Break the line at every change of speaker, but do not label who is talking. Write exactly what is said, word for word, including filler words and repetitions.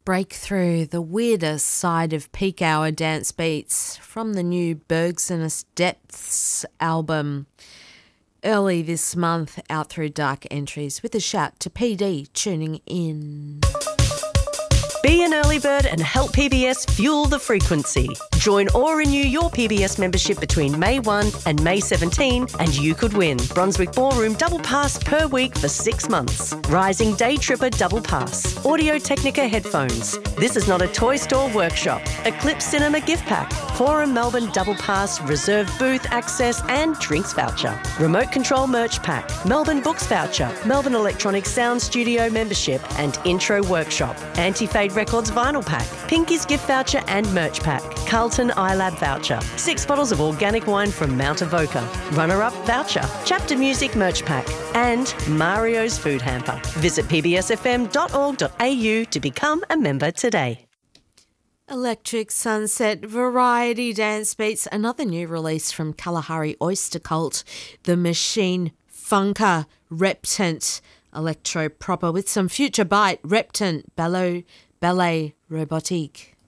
Breakthrough, the weirdest side of peak hour dance beats from the new Bergson Depths album. Early this month, out through Dark Entries, with a shout to P D tuning in.
Be an early bird and help P B S fuel the frequency. Join or renew your P B S membership between May first and May seventeenth and you could win Brunswick Ballroom Double Pass per week for six months. Rising Day Tripper Double Pass. Audio Technica headphones. This is not a toy store workshop. Eclipse Cinema gift pack. Forum Melbourne Double Pass, reserved booth access and drinks voucher. Remote control merch pack. Melbourne Books voucher. Melbourne Electronic Sound Studio membership and intro workshop. Anti-Fade Records vinyl pack, Pinky's gift voucher and merch pack, Carlton iLab voucher, six bottles of organic wine from Mount Avoca, runner-up voucher, Chapter Music merch pack, and Mario's food hamper. Visit p b s f m dot org dot a u to become a member today.
Electric Sunset Variety Dance Beats, another new release from Kalahari Oyster Cult, The Machine Funker Reptant, electro proper with some future bite, Reptant, Ballet, Ballet Robotique.